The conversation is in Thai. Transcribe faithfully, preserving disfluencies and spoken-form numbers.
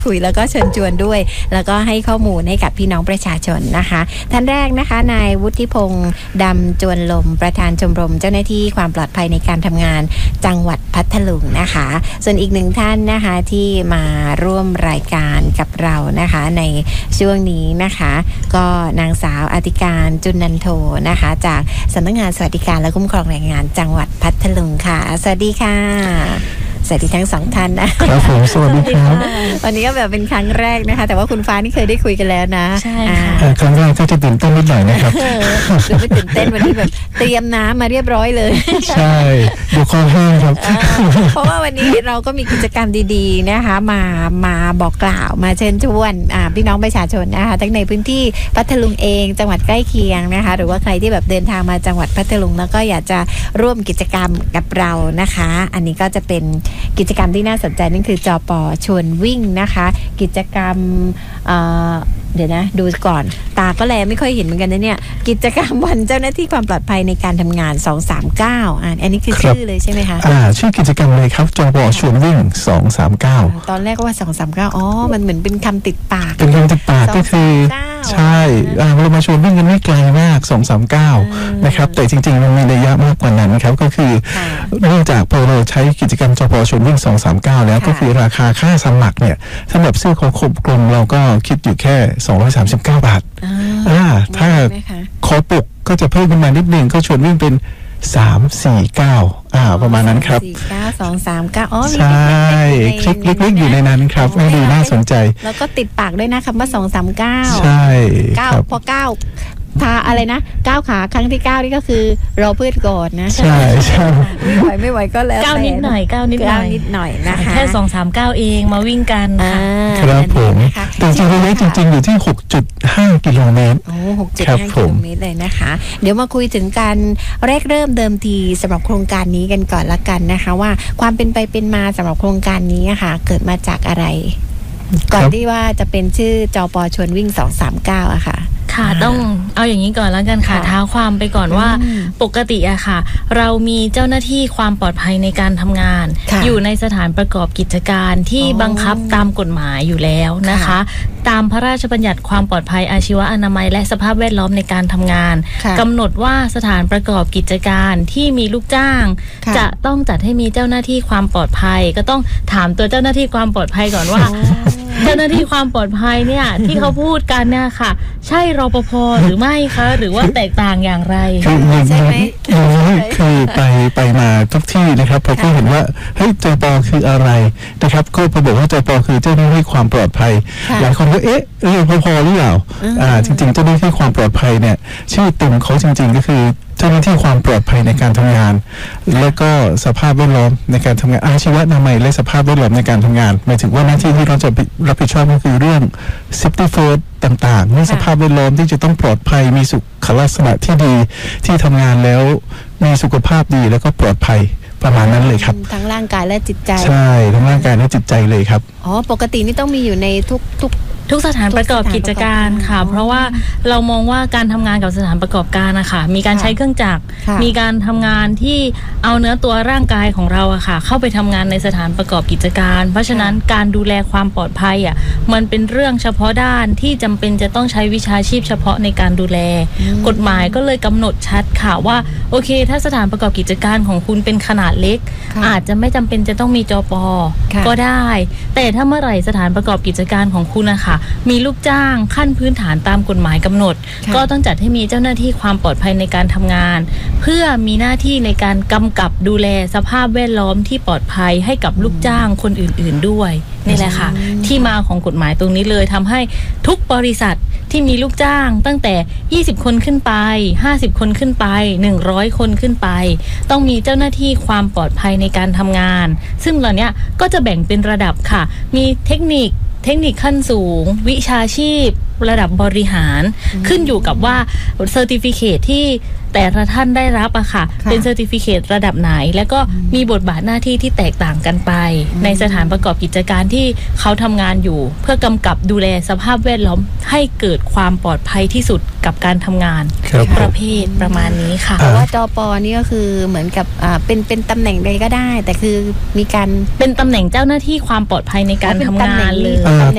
คุยแล้วก็เชิญชวนด้วยแล้วก็ให้ข้อมูลให้กับพี่น้องประชาชนนะคะท่านแรกนะคะนายวุฒิพงษ์ดำจวนลมประธานชมรมเจ้าหน้าที่ความปลอดภัยในการทำงานจังหวัดพัทลุงนะคะส่วนอีกหนึ่งท่านนะคะที่มาร่วมรายการกับเรานะคะในช่วงนี้นะคะก็นางสาวอธิการจุนันโทนะคะจากสำนักงานสวัสดิการและคุ้มครองแรงงานจังหวัดพัทลุงค่ะสวัสดีค่ะสวัสดีทั้งสองท่านนะครับผมสวัสดีครับวันนี้ก็แบบเป็นครั้งแรกนะคะแต่ว่าคุณฟ้านี่เคยได้คุยกันแล้วนะใช่ค่ะครั้งแรกก็จะตื่นเต้นนิดหน่อยนะครับคือไม่ตื่นเต้นวันนี้แบบเตรียมน้ำมาเรียบร้อยเลยใช่ดูคอแห้งครับเพราะว่าวันนี้เราก็มีกิจกรรมดีๆนะคะมามาบอกกล่าวมาเชิญชวนพี่น้องประชาชนนะคะทั้งในพื้นที่พัทลุงเองจังหวัดใกล้เคียงนะคะหรือว่าใครที่แบบเดินทางมาจังหวัดพัทลุงแล้วก็อยากจะร่วมกิจกรรมกับเรานะคะอันนี้ก็จะเป็นกิจกรรมที่น่าสนใจนั่นคือจป.ชวนวิ่งนะคะกิจกรรมเอ่อเดี๋ยวนะดูก่อนตาก็แลไม่ค่อยเห็นเหมือนกันนะเนี่ยกิจกรรมวันเจ้าหน้าที่ความปลอดภัยในการทำงานสองสามเก้าอ่าอันนี้คือชื่อเลยใช่ไหมคะอ่าชื่อกิจกรรมเลยครับจป.ชวนวิ่งสองสามเก้าตอนแรกก็ว่าสองสามเก้าอ๋อมันเหมือนเป็นคำติดปากเป็นคำติดปากก็คือใช่เรามาชวนวิ่งกันไม่ไกลมากสองสามเก้านะครับแต่จริงๆมันมีระยะมากกว่านั้นครับก็คือเนื่องจากพอเราใช้กิจกรรมจป.ชวนวิ่งสองสามเก้าแล้วก็คือราคาค่าสมัครเนี่ยสำหรับซื้อของครบกลมเราก็คิดอยู่แค่สองร้อยสามสิบเก้าบาทอ่าถ้าขอปลุกก็จะเพิ่มขึ้นมานิดนึงก็ชวนวิ่งเป็นสามสี่เก้าอ่าประมาณนั้นครับสี่เก้าสองสามเก้าอ๋อใช่คลิกเล็กๆอยู่ในนั้นครับไม่ดีน่าสนใจแล้วก็ติดปากด้วยนะคำว่าสองสามเก้าใช่เก้าพอเก้าทาอะไรนะก้าวขาครั้งที่เก้านี่ก็คือรอเพื่อนก่อนนะใช่ใช่ไม่ไหวไม่ไหวก็แล้วเก้านิดหน่อยเก้านิดหน่อยนิดหน่อยนะคะแค่สองสามเก้าเองมาวิ่งกันครับผมแต่จริงๆระยะจริงๆอยู่ที่ หกจุดห้า กิโลเมตรโอ้ หกจุดห้า กิโลเมตรเลยนะคะเดี๋ยวมาคุยถึงการแรกเริ่มเดิมทีสำหรับโครงการนี้กันก่อนละกันนะคะว่าความเป็นไปเป็นมาสำหรับโครงการนี้ค่ะเกิดมาจากอะไรก่อนที่ว่าจะเป็นชื่อจป.ชวนวิ่งสองสามเก้าอะค่ะค่ะต้องเอาอย่างนี้ก่อนแล้วกันค่ะท้าความไปก่อนว่าปกติอะค่ะเรามีเจ้าหน้าที่ความปลอดภัยในการทำงานอยู่ในสถานประกอบกิจการที่บังคับตามกฎหมายอยู่แล้วนะคะตามพระราชบัญญัติความปลอดภัยอาชีวะอนามัยและสภาพแวดล้อมในการทำงานกำหนดว่าสถานประกอบกิจการที่มีลูกจ้างจะต้องจัดให้มีเจ้าหน้าที่ความปลอดภัยก็ต้องถามตัวเจ้าหน้าที่ความปลอดภัยก่อนว่าเจ้าหน้าที่ความปลอดภัยเนี่ยที่เขาพูดกันเนี่ยค่ะใช่รปภ.หรือไม่คะหรือว่าแตกต่างอย่างไรใช่ไหมคือไปไปมาทุกที่นะครับพอก็เห็นว่าเฮ้ยจป.คืออะไรนะครับก็พอบอกว่าจป.คือเจ้าหน้าที่ความปลอดภัยหลายคนก็เอ๊ะรปภ.หรือเปล่าอ่าจริงๆเจ้าหน้าที่ความปลอดภัยเนี่ยชื่อเต็มเขาจริงๆก็คือเจ้าหน้าที่ความปลอดภัยในการทำงานแล้วก็สภาพแวดล้อมในการทำงานอาชีวะอนามัยและสภาพแวดล้อมในการทำงานหมายถึงว่าหน้าที่ที่เราจะรับผิดชอบก็คือเรื่อง safety first ต่างๆในสภาพแวดล้อมที่จะต้องปลอดภัยมีสุขลักษณะที่ดีที่ทำงานแล้วมีสุขภาพดีแล้วก็ปลอดภัยประมาณนั้นเลยครับทั้งร่างกายและจิตใจใช่ทั้งร่างกายและจิตใจเลยครับอ๋อปกตินี่ต้องมีอยู่ในทุกทุกทุกสถานประกอบกิจการค่ะเพราะว่าเรามองว่าการทำงานกับสถานประกอบการนะคะมีการใช้เครื่องจักรมีการทำงานที่เอาเนื้อตัวร่างกายของเราอะค่ะเข้าไปทำงานในสถานประกอบกิจการเพราะฉะนั้นการดูแลความปลอดภัยอะมันเป็นเรื่องเฉพาะด้านที่จำเป็นจะต้องใช้วิชาชีพเฉพาะในการดูแลกฎหมายก็เลยกำหนดชัดค่ะว่าโอเคถ้าสถานประกอบกิจการของคุณเป็นขนาดเล็กอาจจะไม่จำเป็นจะต้องมีจป.ก็ได้แต่ถ้าเมื่อไหร่สถานประกอบกิจการของคุณนะคะมีลูกจ้างขั้นพื้นฐานตามกฎหมายกำหนดก็ต้องจัดให้มีเจ้าหน้าที่ความปลอดภัยในการทำงานเพื่อมีหน้าที่ในการกำกับดูแลสภาพแวดล้อมที่ปลอดภัยให้กับลูกจ้างคนอื่นๆด้วยนี่แหละค่ะที่มาของกฎหมายตรงนี้เลยทำให้ทุกบริษัทที่มีลูกจ้างตั้งแต่ยี่สิบคนขึ้นไปห้าสิบคนขึ้นไปหนึ่งร้อยคนขึ้นไปต้องมีเจ้าหน้าที่ความปลอดภัยในการทำงานซึ่งเหล่านี้ก็จะแบ่งเป็นระดับค่ะมีเทคนิคเทคนิคขั้นสูงวิชาชีพระดับบริหารขึ้นอยู่กับว่าเซอร์ติฟิเคทที่แต่ละท่านได้รับอะค่ะเป็นเซอร์ติฟิเคทระดับไหนแล้วก็มีบทบาทหน้าที่ที่แตกต่างกันไปในสถานประกอบกิจการที่เขาทำงานอยู่เพื่อกำกับดูแลสภาพแวดล้อมให้เกิดความปลอดภัยที่สุดกับการทำงานประเภทประมาณนี้ค่ะเพราะว่าจป.นี่ก็คือเหมือนกับอ่าเป็นเป็นตำแหน่งใดก็ได้แต่คือมีการเป็นตำแหน่งเจ้าหน้าที่ความปลอดภัยในการทำงานเลย